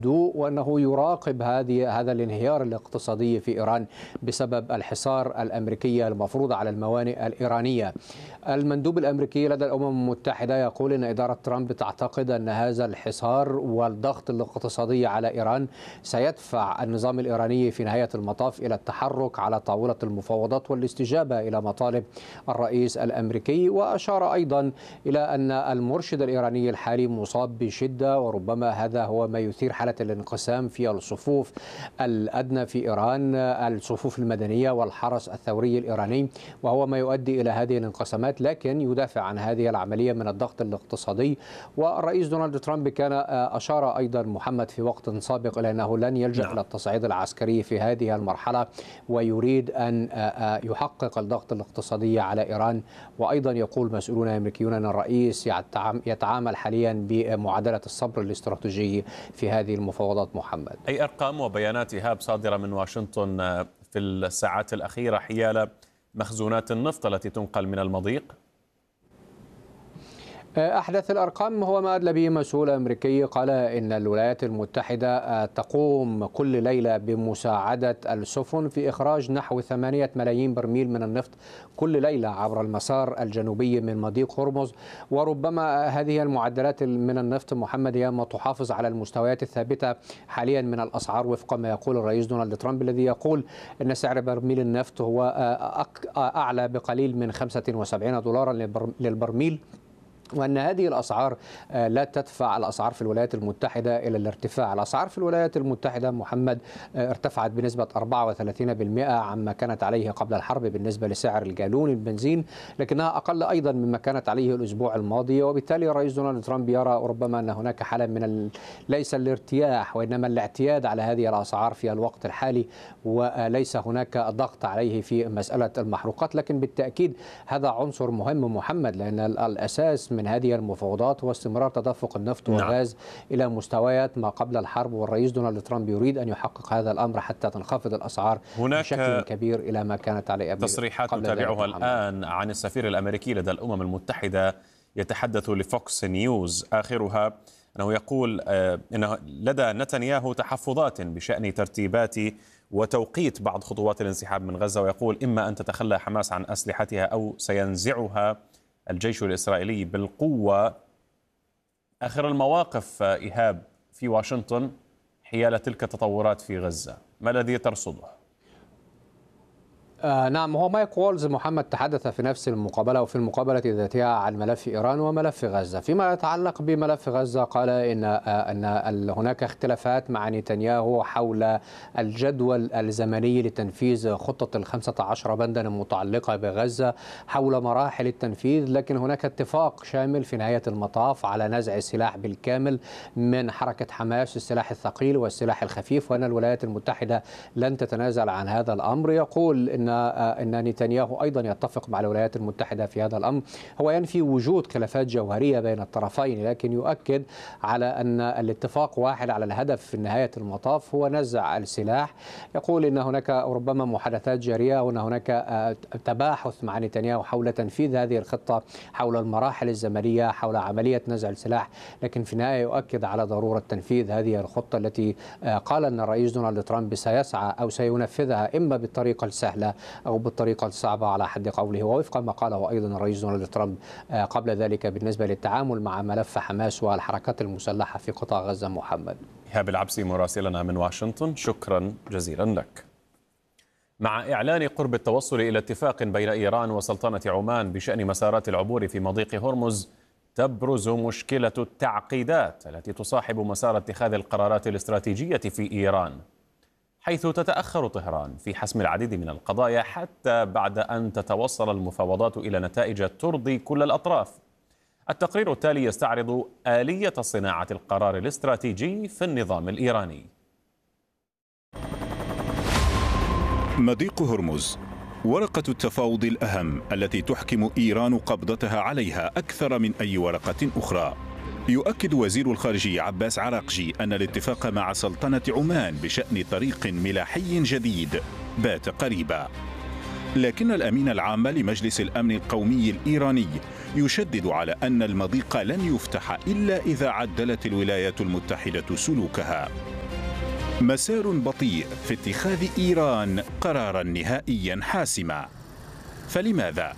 وأنه يراقب هذا الانهيار الاقتصادي في إيران بسبب الحصار الأمريكي المفروض على الموانئ الإيرانية. المندوب الأمريكي لدى الأمم المتحدة يقول أن إدارة ترامب تعتقد أن هذا الحصار والضغط الاقتصادي على إيران سيدفع النظام الإيراني في نهاية المطاف إلى التحرك على طاولة المفاوضات والاستجابة إلى مطالب الرئيس الأمريكي. وأشار أيضا إلى أن المرشد الإيراني الحالي مصاب بشدة، وربما هذا هو ما يثير حالة الانقسام في الصفوف الأدنى في إيران، الصفوف المدنية والحرس الثوري الإيراني، وهو ما يؤدي إلى هذه الانقسامات. لكن يدافع عن هذه العملية من الضغط الاقتصادي. والرئيس دونالد ترامب كان أشار أيضا محمد في وقت سابق إلى أنه لن يلجأ إلى التصعيد العسكري في هذه المرحلة، ويريد أن يحقق الضغط الاقتصادي على إيران. وأيضا يقول مسؤولون أمريكيون أن الرئيس يتعامل حاليا بمعادلة الصبر الاستراتيجي في هذه المفاوضات. محمد، أي أرقام وبيانات إيهاب صادرة من واشنطن في الساعات الأخيرة حيال مخزونات النفط التي تنقل من المضيق؟ أحدث الأرقام هو ما أدلى به مسؤول أمريكي، قال إن الولايات المتحدة تقوم كل ليلة بمساعدة السفن في إخراج نحو 8 ملايين برميل من النفط كل ليلة عبر المسار الجنوبي من مضيق هرمز. وربما هذه المعدلات من النفط محمد هي ما تحافظ على المستويات الثابتة حاليا من الأسعار، وفق ما يقول الرئيس دونالد ترامب الذي يقول أن سعر برميل النفط هو أعلى بقليل من 75 دولارا للبرميل، وأن هذه الأسعار لا تدفع الأسعار في الولايات المتحدة إلى الارتفاع. الأسعار في الولايات المتحدة محمد ارتفعت بنسبة 34% عما كانت عليه قبل الحرب بالنسبة لسعر الجالون البنزين، لكنها أقل أيضا مما كانت عليه الأسبوع الماضي. وبالتالي الرئيس دونالد ترامب يرى ربما أن هناك حالة من ليس الارتياح وإنما الاعتياد على هذه الأسعار في الوقت الحالي، وليس هناك ضغط عليه في مسألة المحروقات. لكن بالتأكيد هذا عنصر مهم محمد، لأن الأساس من هذه المفاوضات هو استمرار تدفق النفط والغاز إلى مستويات ما قبل الحرب، والرئيس دونالد ترامب يريد أن يحقق هذا الأمر حتى تنخفض الأسعار بشكل كبير إلى ما كانت عليه قبل. تصريحات نتابعها الآن عن السفير الأمريكي لدى الأمم المتحدة يتحدث لفوكس نيوز، آخرها أنه يقول أنه لدى نتنياهو تحفظات بشأن ترتيبات وتوقيت بعض خطوات الانسحاب من غزة، ويقول إما أن تتخلى حماس عن أسلحتها أو سينزعها الجيش الإسرائيلي بالقوة. آخر المواقف إيهاب في واشنطن حيال تلك التطورات في غزة، ما الذي ترصده؟ نعم، هو مايك وولز محمد تحدث في نفس المقابلة وفي المقابلة ذاتها عن ملف إيران وملف غزة. فيما يتعلق بملف غزة قال إن هناك اختلافات مع نتنياهو حول الجدول الزمني لتنفيذ خطة 15 بندا المتعلقة بغزة، حول مراحل التنفيذ، لكن هناك اتفاق شامل في نهاية المطاف على نزع السلاح بالكامل من حركة حماس، السلاح الثقيل والسلاح الخفيف، وأن الولايات المتحدة لن تتنازل عن هذا الأمر. يقول إن نتنياهو أيضا يتفق مع الولايات المتحدة في هذا الأمر. هو ينفي وجود خلافات جوهرية بين الطرفين، لكن يؤكد على أن الاتفاق واحد على الهدف في نهاية المطاف هو نزع السلاح. يقول إن هناك ربما محادثات جارية وأن هناك تباحث مع نتنياهو حول تنفيذ هذه الخطة، حول المراحل الزمنية، حول عملية نزع السلاح، لكن في النهاية يؤكد على ضرورة تنفيذ هذه الخطة التي قال أن الرئيس دونالد ترامب سيسعى أو سينفذها إما بالطريقة السهلة أو بالطريقة الصعبة على حد قوله. ووفق ما قاله أيضا الرئيس دونالد ترامب قبل ذلك بالنسبة للتعامل مع ملف حماس والحركات المسلحة في قطاع غزة. محمد، إيهاب العبسي مراسلنا من واشنطن، شكرا جزيلا لك. مع إعلان قرب التوصل إلى اتفاق بين إيران وسلطنة عمان بشأن مسارات العبور في مضيق هرمز، تبرز مشكلة التعقيدات التي تصاحب مسار اتخاذ القرارات الاستراتيجية في إيران، حيث تتأخر طهران في حسم العديد من القضايا حتى بعد أن تتوصل المفاوضات إلى نتائج ترضي كل الأطراف. التقرير التالي يستعرض آلية صناعة القرار الاستراتيجي في النظام الإيراني. مضيق هرمز، ورقة التفاوض الأهم التي تحكم إيران قبضتها عليها أكثر من أي ورقة أخرى. يؤكد وزير الخارجية عباس عراقجي أن الاتفاق مع سلطنة عمان بشأن طريق ملاحي جديد بات قريبا. لكن الأمين العام لمجلس الأمن القومي الإيراني يشدد على أن المضيق لن يفتح إلا إذا عدلت الولايات المتحدة سلوكها. مسار بطيء في اتخاذ إيران قرارا نهائيا حاسما. فلماذا؟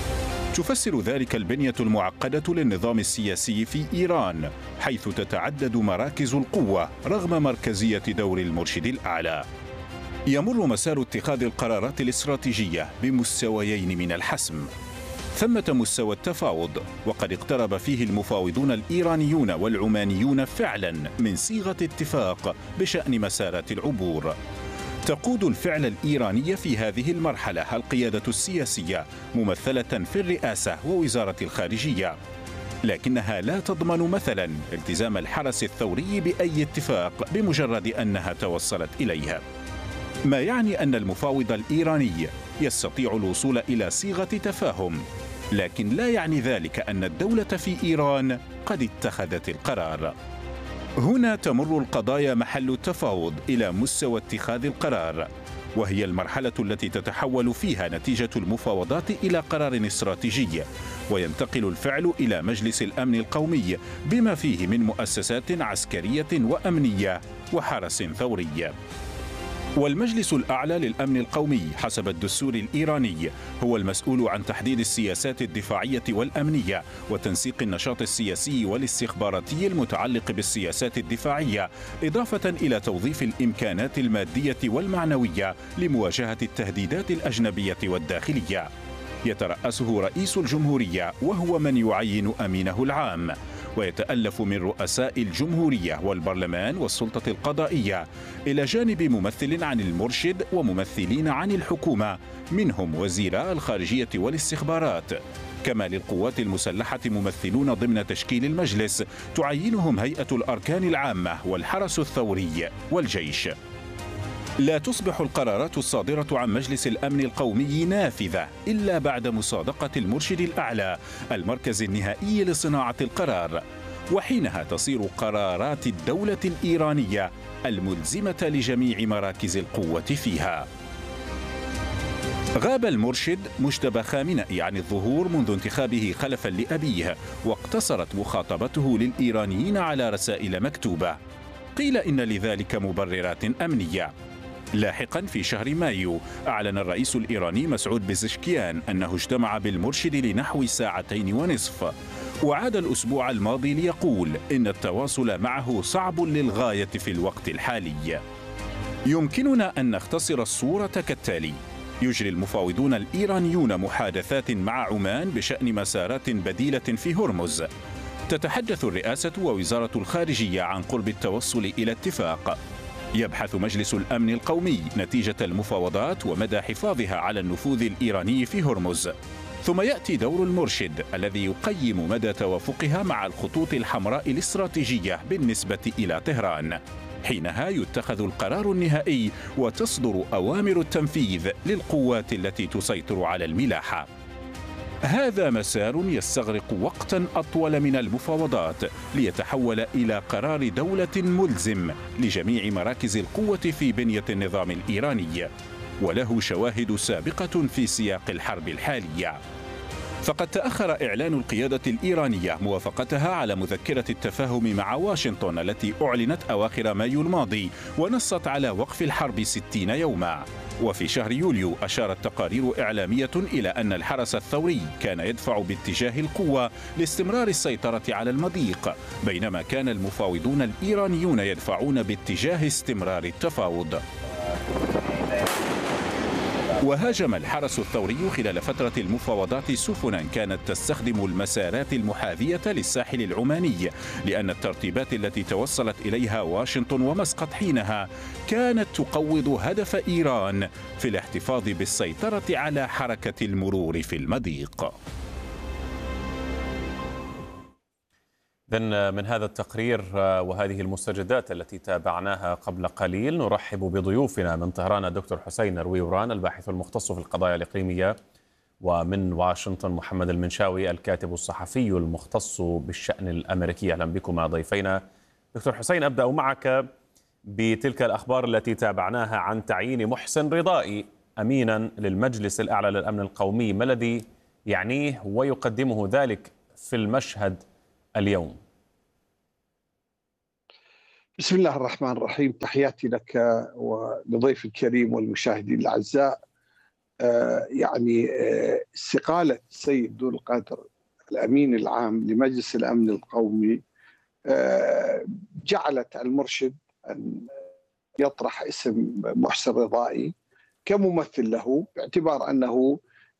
تفسر ذلك البنية المعقدة للنظام السياسي في إيران، حيث تتعدد مراكز القوة رغم مركزية دور المرشد الأعلى. يمر مسار اتخاذ القرارات الاستراتيجية بمستويين من الحسم. ثمة مستوى التفاوض، وقد اقترب فيه المفاوضون الإيرانيون والعمانيون فعلا من صيغة اتفاق بشأن مسارات العبور. تقود الفعل الإيراني في هذه المرحلة القيادة السياسية ممثلة في الرئاسة ووزارة الخارجية، لكنها لا تضمن مثلا التزام الحرس الثوري بأي اتفاق بمجرد أنها توصلت إليه. ما يعني أن المفاوض الإيراني يستطيع الوصول إلى صيغة تفاهم، لكن لا يعني ذلك أن الدولة في إيران قد اتخذت القرار. هنا تمر القضايا محل التفاوض إلى مستوى اتخاذ القرار، وهي المرحلة التي تتحول فيها نتيجة المفاوضات إلى قرار استراتيجي، وينتقل الفعل إلى مجلس الأمن القومي بما فيه من مؤسسات عسكرية وأمنية وحرس ثوري. والمجلس الأعلى للأمن القومي حسب الدستور الإيراني هو المسؤول عن تحديد السياسات الدفاعية والأمنية وتنسيق النشاط السياسي والاستخباراتي المتعلق بالسياسات الدفاعية، إضافة إلى توظيف الإمكانات المادية والمعنوية لمواجهة التهديدات الأجنبية والداخلية. يترأسه رئيس الجمهورية وهو من يعين أمينه العام، ويتألف من رؤساء الجمهورية والبرلمان والسلطة القضائية، إلى جانب ممثل عن المرشد وممثلين عن الحكومة منهم وزيراء الخارجية والاستخبارات. كما للقوات المسلحة ممثلون ضمن تشكيل المجلس تعينهم هيئة الأركان العامة والحرس الثوري والجيش. لا تصبح القرارات الصادرة عن مجلس الأمن القومي نافذة إلا بعد مصادقة المرشد الأعلى المركز النهائي لصناعة القرار، وحينها تصير قرارات الدولة الإيرانية الملزمة لجميع مراكز القوة فيها. غاب المرشد مجتبى خامنئي عن الظهور منذ انتخابه خلفا لأبيه، واقتصرت مخاطبته للإيرانيين على رسائل مكتوبة. قيل إن لذلك مبررات أمنية. لاحقا في شهر مايو أعلن الرئيس الإيراني مسعود بزشكيان أنه اجتمع بالمرشد لنحو 2.5 ساعات، وعاد الأسبوع الماضي ليقول إن التواصل معه صعب للغاية في الوقت الحالي. يمكننا أن نختصر الصورة كالتالي: يجري المفاوضون الإيرانيون محادثات مع عمان بشأن مسارات بديلة في هرمز. تتحدث الرئاسة ووزارة الخارجية عن قرب التوصل إلى اتفاق. يبحث مجلس الأمن القومي نتيجة المفاوضات ومدى حفاظها على النفوذ الإيراني في هرمز. ثم يأتي دور المرشد الذي يقيم مدى توافقها مع الخطوط الحمراء الاستراتيجية بالنسبة إلى طهران. حينها يتخذ القرار النهائي وتصدر أوامر التنفيذ للقوات التي تسيطر على الملاحة. هذا مسار يستغرق وقتا أطول من المفاوضات ليتحول إلى قرار دولة ملزم لجميع مراكز القوة في بنية النظام الإيراني، وله شواهد سابقة في سياق الحرب الحالية. فقد تأخر إعلان القيادة الإيرانية موافقتها على مذكرة التفاهم مع واشنطن التي أعلنت أواخر مايو الماضي ونصت على وقف الحرب 60 يوما. وفي شهر يوليو أشارت تقارير إعلامية إلى أن الحرس الثوري كان يدفع باتجاه القوة لاستمرار السيطرة على المضيق، بينما كان المفاوضون الإيرانيون يدفعون باتجاه استمرار التفاوض. وهاجم الحرس الثوري خلال فترة المفاوضات سفنا كانت تستخدم المسارات المحاذية للساحل العماني، لأن الترتيبات التي توصلت إليها واشنطن ومسقط حينها كانت تقوض هدف إيران في الاحتفاظ بالسيطرة على حركة المرور في المضيق. من هذا التقرير وهذه المستجدات التي تابعناها قبل قليل نرحب بضيوفنا من طهران الدكتور حسين رويوران الباحث المختص في القضايا الإقليمية، ومن واشنطن محمد المنشاوي الكاتب الصحفي المختص بالشأن الأمريكي. أهلا بكما ضيفينا. دكتور حسين، أبدأ معك بتلك الأخبار التي تابعناها عن تعيين محسن رضائي أمينا للمجلس الأعلى للأمن القومي، ما الذي يعنيه ويقدمه ذلك في المشهد اليوم؟ بسم الله الرحمن الرحيم، تحياتي لك ولضيف الكريم والمشاهدين الأعزاء. استقالة السيد ذو القدر الأمين العام لمجلس الأمن القومي جعلت المرشد أن يطرح اسم محسن رضائي كممثل له، باعتبار أنه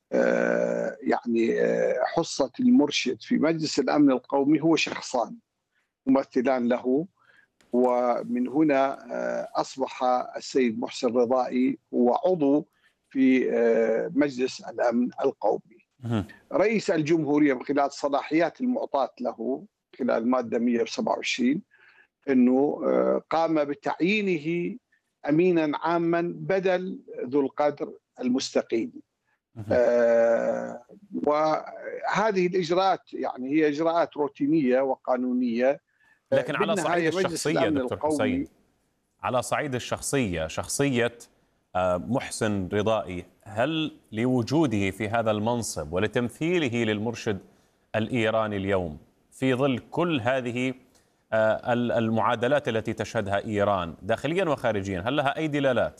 حصة المرشد في مجلس الأمن القومي هو شخصان ممثلان له. ومن هنا أصبح السيد محسن رضائي هو عضو في مجلس الأمن القومي. رئيس الجمهورية من خلال الصلاحيات المعطاة له خلال المادة 127 أنه قام بتعيينه أمينا عاما بدل ذو القدر المستقيل. وهذه الإجراءات هي إجراءات روتينية وقانونية. لكن على صعيد الشخصية دكتور حسين، على صعيد الشخصية، شخصية محسن رضائي، هل لوجوده في هذا المنصب ولتمثيله للمرشد الإيراني اليوم في ظل كل هذه المعادلات التي تشهدها إيران داخليا وخارجيا، هل لها أي دلالات؟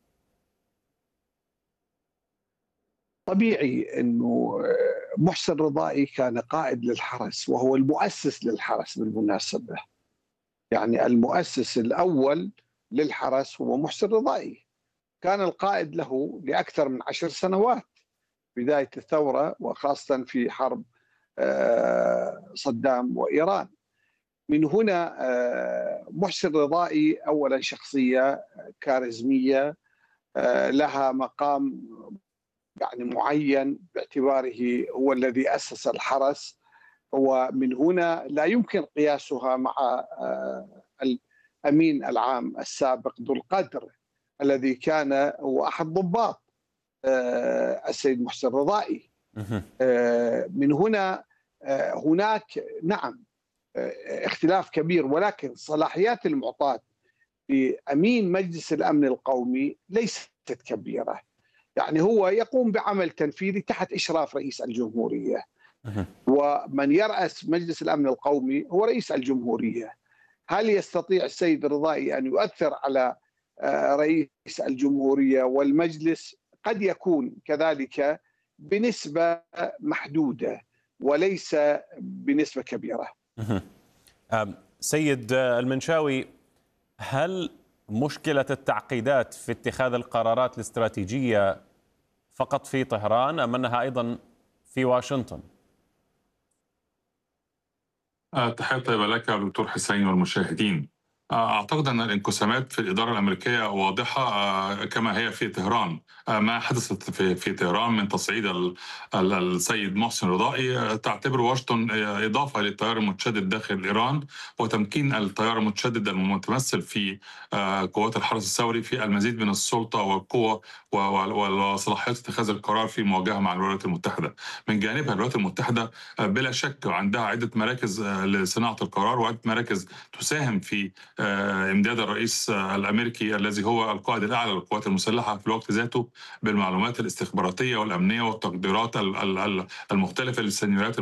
طبيعي أنه محسن رضائي كان قائد للحرس وهو المؤسس للحرس بالمناسبة. المؤسس الأول للحرس هو محسن رضائي، كان القائد له لأكثر من 10 سنوات بداية الثورة وخاصة في حرب صدام وإيران. من هنا محسن رضائي أولا شخصية كاريزمية لها مقام معين باعتباره هو الذي أسس الحرس، ومن هنا لا يمكن قياسها مع الأمين العام السابق ذو القدر الذي كان هو أحد ضباط السيد محسن رضائي. من هنا هناك نعم اختلاف كبير، ولكن صلاحيات المعطاة لأمين مجلس الأمن القومي ليست كبيرة. هو يقوم بعمل تنفيذي تحت إشراف رئيس الجمهورية، ومن يرأس مجلس الأمن القومي هو رئيس الجمهورية. هل يستطيع السيد رضائي أن يؤثر على رئيس الجمهورية والمجلس؟ قد يكون كذلك بنسبة محدودة وليس بنسبة كبيرة. سيد المنشاوي، هل مشكلة التعقيدات في اتخاذ القرارات الاستراتيجية فقط في طهران أم أنها أيضا في واشنطن؟ تحية طيبة لك دكتور حسين والمشاهدين. أعتقد أن الانقسامات في الإدارة الأمريكية واضحة كما هي في طهران. ما حدث في طهران من تصعيد السيد محسن رضائي تعتبر واشنطن إضافة للتيار المتشدد داخل إيران وتمكين التيار المتشدد المتمثل في قوات الحرس الثوري في المزيد من السلطة والقوة وصلاحيات اتخاذ القرار في مواجهة مع الولايات المتحدة. من جانبها الولايات المتحدة بلا شك عندها عدة مراكز لصناعة القرار وعدة مراكز تساهم في امداد الرئيس الامريكي الذي هو القائد الاعلى للقوات المسلحه في الوقت ذاته بالمعلومات الاستخباراتيه والامنيه والتقديرات المختلفه للسيناريوهات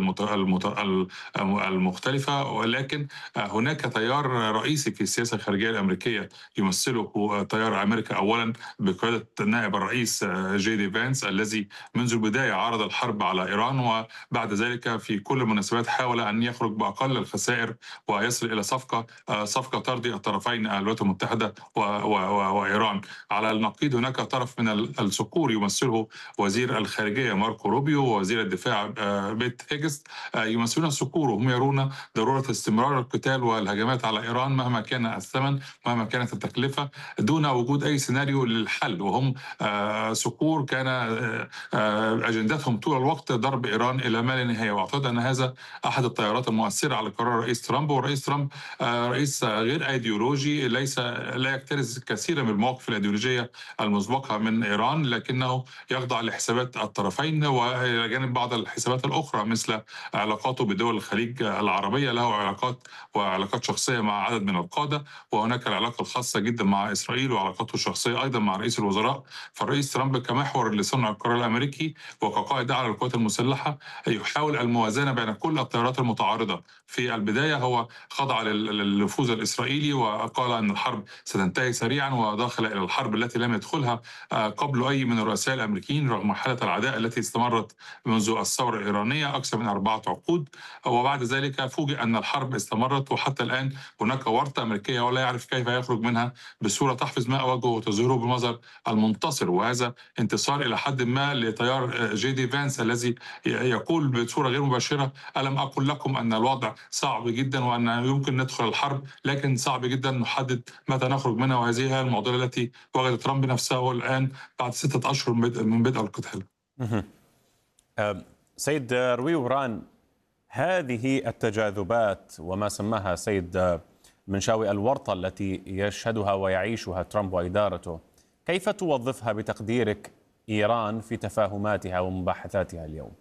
المختلفه. ولكن هناك تيار رئيسي في السياسه الخارجيه الامريكيه يمثله تيار امريكا اولا بقياده نائب الرئيس جي دي فانس الذي منذ البدايه عارض الحرب على ايران، وبعد ذلك في كل المناسبات حاول ان يخرج باقل الخسائر ويصل الى صفقه ترضي الطرفين الولايات المتحدة وإيران. على النقيض هناك طرف من الصقور يمثله وزير الخارجية ماركو روبيو ووزير الدفاع بيت هيجست، يمثلون الصقور وهم يرون ضرورة استمرار القتال والهجمات على إيران مهما كان الثمن مهما كانت التكلفة دون وجود أي سيناريو للحل. وهم صقور كان أجندتهم طول الوقت ضرب إيران إلى ما لا نهاية. وأعتقد أن هذا أحد التيارات المؤثرة على قرار رئيس ترامب. ورئيس ترامب رئيس غير كأيديولوجي لا يكترث كثيرا من المواقف الأيديولوجية المسبقة من إيران، لكنه يخضع لحسابات الطرفين وإلى جانب بعض الحسابات الأخرى مثل علاقاته بدول الخليج العربية. له علاقات شخصية مع عدد من القادة، وهناك العلاقة الخاصة جدا مع إسرائيل وعلاقاته الشخصية أيضا مع رئيس الوزراء. فالرئيس ترامب كمحور لصنع القرار الأمريكي وكقائد أعلى للقوات المسلحة يحاول الموازنة بين كل التيارات المتعارضة. في البداية هو خضع للنفوذ الإسرائيلي وقال أن الحرب ستنتهي سريعا، ودخل إلى الحرب التي لم يدخلها قبل أي من الرؤساء الأمريكيين رغم حالة العداء التي استمرت منذ الثورة الإيرانية أكثر من 4 عقود. وبعد ذلك فوجئ أن الحرب استمرت، وحتى الآن هناك ورطة أمريكية ولا يعرف كيف يخرج منها بسهولة تحفظ ماء وجهه وتظهره بمظهر المنتصر. وهذا انتصار إلى حد ما لتيار جي دي فانس الذي يقول بصورة غير مباشرة: ألم أقل لكم أن الوضع صعب جدا وأن يمكن ندخل الحرب، لكن صعب جدا نحدد متى نخرج منها. وهذه هي المعضلة التي وجد ترامب نفسه الآن بعد 6 أشهر من بدء القتال. سيد روي وران، هذه التجاذبات وما سماها سيد منشاوي الورطة التي يشهدها ويعيشها ترامب وإدارته، كيف توظفها بتقديرك إيران في تفاهماتها ومباحثاتها اليوم؟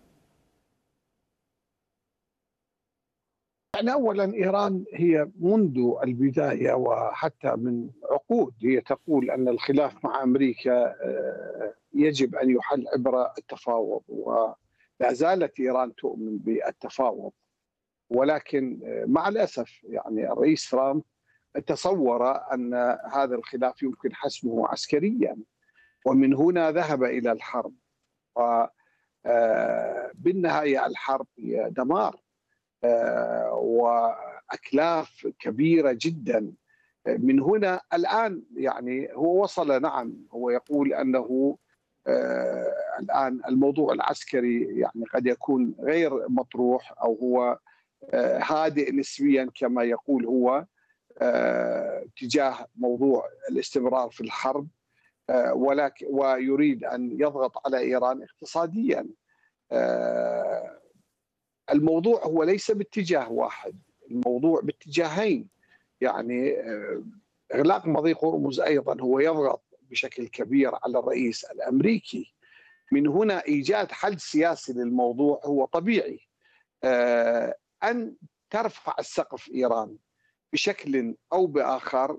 يعني أولا إيران هي منذ البداية وحتى من عقود هي تقول أن الخلاف مع أمريكا يجب أن يحل عبر التفاوض، ولا زالت إيران تؤمن بالتفاوض. ولكن مع الأسف يعني الرئيس ترامب تصور أن هذا الخلاف يمكن حسمه عسكريا، ومن هنا ذهب إلى الحرب. وبالنهاية الحرب هي دمار وأكلاف كبيرة جدا. من هنا الآن يعني هو وصل، نعم هو يقول أنه الآن الموضوع العسكري يعني قد يكون غير مطروح، أو هو هادئ نسبيا كما يقول هو تجاه موضوع الاستمرار في الحرب، ولكن ويريد أن يضغط على إيران اقتصاديا. الموضوع هو ليس باتجاه واحد، الموضوع باتجاهين. يعني إغلاق مضيق هرمز أيضا هو يضغط بشكل كبير على الرئيس الأمريكي. من هنا إيجاد حل سياسي للموضوع هو طبيعي. أن ترفع السقف إيران بشكل أو بآخر،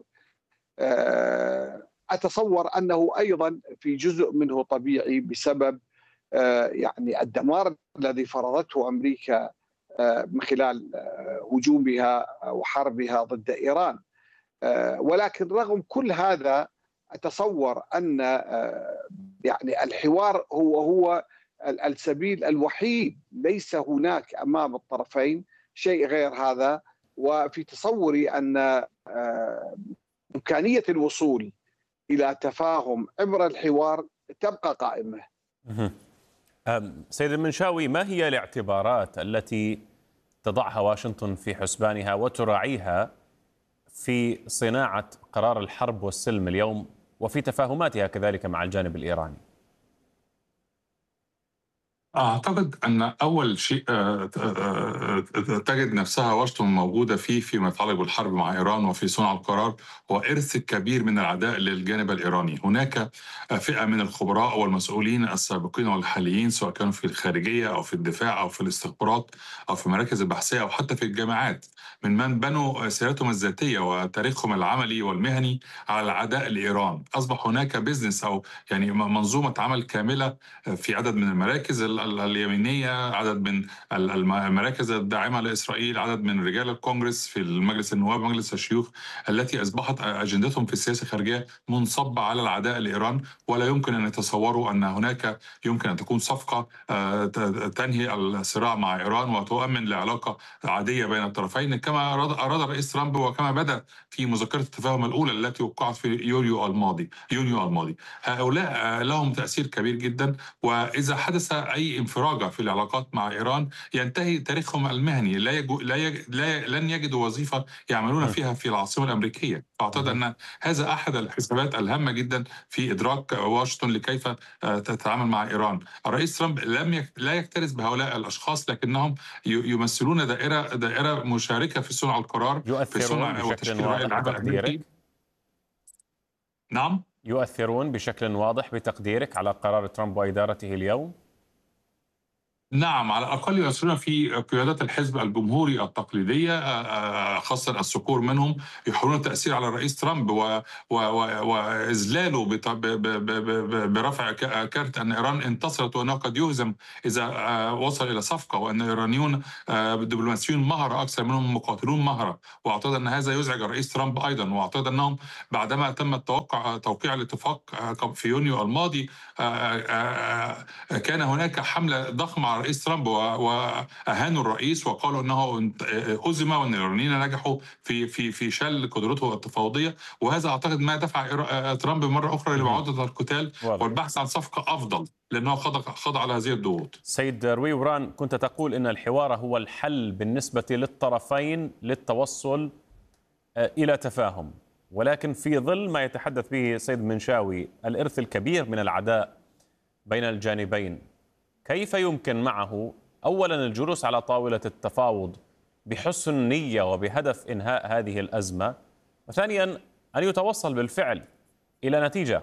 أتصور أنه أيضا في جزء منه طبيعي بسبب يعني الدمار الذي فرضته أمريكا من خلال هجومها وحربها ضد إيران. ولكن رغم كل هذا أتصور أن يعني الحوار هو السبيل الوحيد، ليس هناك أمام الطرفين شيء غير هذا. وفي تصوري أن إمكانية الوصول إلى تفاهم عبر الحوار تبقى قائمة. سيد المنشاوي، ما هي الاعتبارات التي تضعها واشنطن في حسبانها وتراعيها في صناعة قرار الحرب والسلم اليوم وفي تفاهماتها كذلك مع الجانب الإيراني؟ أعتقد أن أول شيء تجد نفسها واشنطن موجودة فيما يتعلق بالحرب مع إيران وفي صنع القرار هو إرث كبير من العداء للجانب الإيراني. هناك فئة من الخبراء والمسؤولين السابقين والحاليين، سواء كانوا في الخارجية أو في الدفاع أو في الاستخبارات أو في مراكز البحثية أو حتى في الجامعات، من بنوا سيرتهم الذاتية وتاريخهم العملي والمهني على العداء لإيران. أصبح هناك بيزنس أو يعني منظومة عمل كاملة في عدد من المراكز اليمينية، عدد من المراكز الداعمة لإسرائيل، عدد من رجال الكونغرس في المجلس النواب ومجلس الشيوخ التي أصبحت أجندتهم في السياسة الخارجية منصبة على العداء لإيران. ولا يمكن أن يتصوروا أن هناك يمكن أن تكون صفقة تنهي الصراع مع إيران وتؤمن لعلاقة عادية بين الطرفين كما أراد الرئيس ترامب وكما بدأ في مذكرة التفاهم الأولى التي وقعت في يونيو الماضي. هؤلاء لهم تأثير كبير جدا، وإذا حدث أي أي انفراجة في العلاقات مع إيران ينتهي تاريخهم المهني. لن يجدوا وظيفة يعملون فيها في العاصمة الأمريكية. أعتقد أن هذا أحد الحسابات الهامة جدا في إدراك واشنطن لكيف تتعامل مع إيران. الرئيس ترامب لا يكترث بهؤلاء الأشخاص، لكنهم يمثلون دائرة مشاركة في صنع القرار، في يؤثرون صنع بشكل وتشكيل الرأي واضح العام بتقديرك؟ الأمريكي. نعم، يؤثرون بشكل واضح بتقديرك على قرار ترامب وإدارته اليوم؟ نعم، على الأقل يؤثرون في قيادات الحزب الجمهوري التقليدية، خاصة الصقور منهم، يحاولون التأثير على الرئيس ترامب وإذلاله برفع كارت أن إيران انتصرت وأنه قد يهزم إذا وصل إلى صفقة، وأن الإيرانيون دبلوماسيون مهرة أكثر منهم مقاتلون مهرة. وأعتقد أن هذا يزعج الرئيس ترامب أيضا. وأعتقد أنهم بعدما تم توقيع الاتفاق في يونيو الماضي كان هناك حملة ضخمة على الرئيس ترامب وأهانوا الرئيس وقالوا أنه هزم وأن الإيرانيين نجحوا في شل قدرته التفاوضية. وهذا أعتقد ما دفع ترامب مرة أخرى لمعاودة القتال والبحث عن صفقة أفضل، لأنه خضع على هذه الضغوط. سيد روي وران، كنت تقول أن الحوار هو الحل بالنسبة للطرفين للتوصل إلى تفاهم، ولكن في ظل ما يتحدث به سيد منشاوي الإرث الكبير من العداء بين الجانبين، كيف يمكن معه أولا الجلوس على طاولة التفاوض بحسن نية وبهدف إنهاء هذه الأزمة، وثانيا أن يتوصل بالفعل إلى نتيجة؟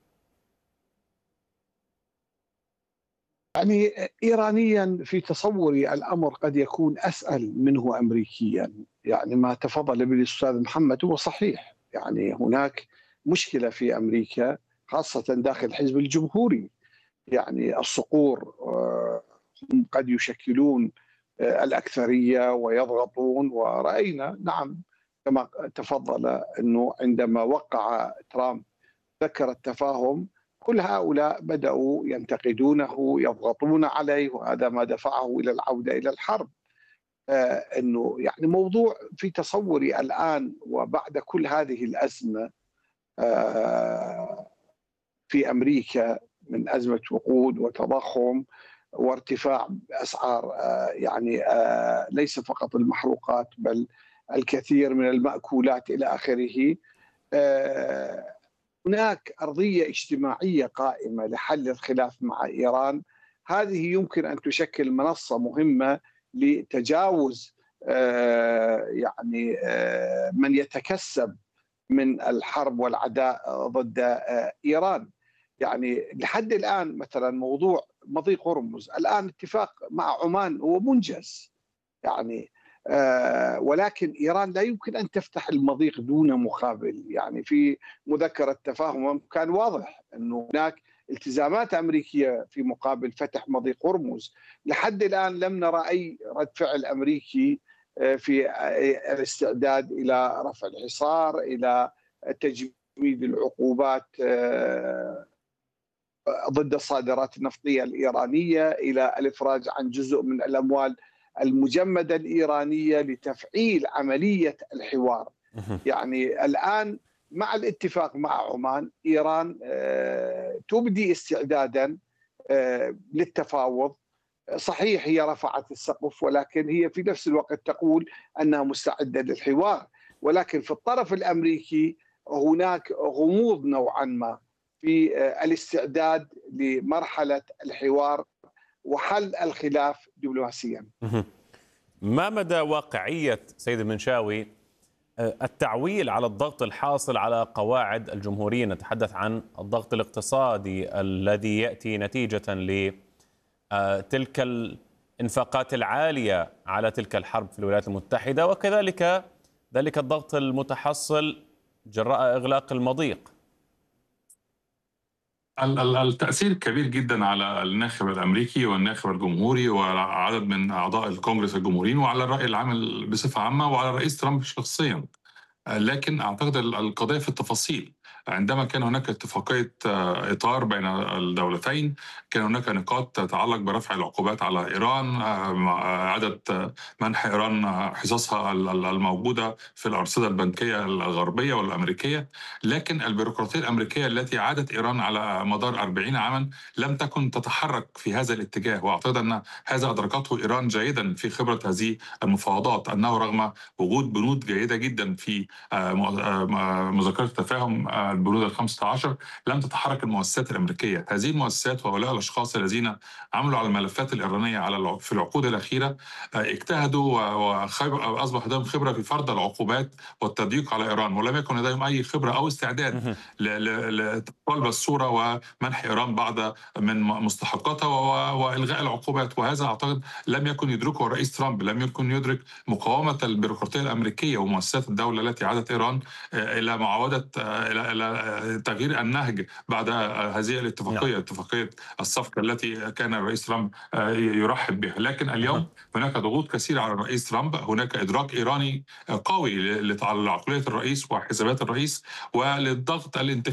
يعني إيرانيا في تصوري الأمر قد يكون أسهل منه أمريكيا. يعني ما تفضل به الأستاذ محمد هو صحيح. يعني هناك مشكلة في أمريكا خاصة داخل الحزب الجمهوري. يعني الصقور هم قد يشكلون الأكثرية ويضغطون، ورأينا نعم كما تفضل أنه عندما وقع ترامب ذكر التفاهم كل هؤلاء بدأوا ينتقدونه يضغطون عليه، وهذا ما دفعه إلى العودة إلى الحرب. أنه يعني موضوع في تصوري الآن وبعد كل هذه الأزمة في أمريكا من أزمة وقود وتضخم وارتفاع أسعار يعني ليس فقط المحروقات بل الكثير من المأكولات إلى آخره. هناك أرضية اجتماعية قائمة لحل الخلاف مع إيران. هذه يمكن أن تشكل منصة مهمة لتجاوز يعني من يتكسب من الحرب والعداء ضد إيران. يعني لحد الآن مثلا موضوع مضيق هرمز، الآن اتفاق مع عمان هو منجز يعني، ولكن إيران لا يمكن أن تفتح المضيق دون مقابل. يعني في مذكرة تفاهم كان واضح أنه هناك التزامات أمريكية في مقابل فتح مضيق هرمز. لحد الآن لم نرى أي رد فعل أمريكي في الاستعداد إلى رفع الحصار، إلى تجميد العقوبات ضد الصادرات النفطية الإيرانية، إلى الإفراج عن جزء من الأموال المجمدة الإيرانية لتفعيل عملية الحوار. يعني الآن مع الاتفاق مع عمان إيران تبدي استعدادا للتفاوض. صحيح هي رفعت السقف، ولكن هي في نفس الوقت تقول أنها مستعدة للحوار. ولكن في الطرف الأمريكي هناك غموض نوعا ما في الاستعداد لمرحلة الحوار وحل الخلاف دبلوماسيا. ما مدى واقعية سيد المنشاوي التعويل على الضغط الحاصل على قواعد الجمهوريين؟ نتحدث عن الضغط الاقتصادي الذي يأتي نتيجة لتلك الانفاقات العالية على تلك الحرب في الولايات المتحدة، وكذلك ذلك الضغط المتحصل جراء إغلاق المضيق. التأثير كبير جدا على الناخب الأمريكي والناخب الجمهوري وعلى عدد من أعضاء الكونغرس الجمهوريين وعلى الرأي العام بصفة عامة وعلى الرئيس ترامب شخصيا. لكن أعتقد القضية في التفاصيل. عندما كان هناك اتفاقية إطار بين الدولتين، كان هناك نقاط تتعلق برفع العقوبات على إيران، إعادة منح إيران حصصها الموجودة في الأرصدة البنكية الغربية والأمريكية. لكن البيروقراطية الأمريكية التي عادت إيران على مدار 40 عاما لم تكن تتحرك في هذا الاتجاه، وأعتقد أن هذا أدركته إيران جيدا في خبرة هذه المفاوضات، أنه رغم وجود بنود جيدة جدا في مذكرة التفاهم البنود 15 لم تتحرك المؤسسات الأمريكية. هذه المؤسسات وهؤلاء الأشخاص الذين عملوا على الملفات الإيرانية في العقود الأخيرة اجتهدوا وأصبح لديهم خبرة في فرض العقوبات والتضييق على إيران، ولم يكن لديهم أي خبرة أو استعداد لقلب الصورة ومنح إيران بعض من مستحقاتها وإلغاء العقوبات. وهذا أعتقد لم يكن يدركه الرئيس ترامب، لم يكن يدرك مقاومة البيروقراطية الأمريكية ومؤسسات الدولة التي عادت إيران إلى معاودة إلى تغيير النهج بعد هذه الاتفاقية، اتفاقية الصفقة التي كان الرئيس ترامب يرحب بها. لكن اليوم هناك ضغوط كثيرة على الرئيس ترامب، هناك إدراك إيراني قوي لعقلية الرئيس وحسابات الرئيس وللضغط الانتخابي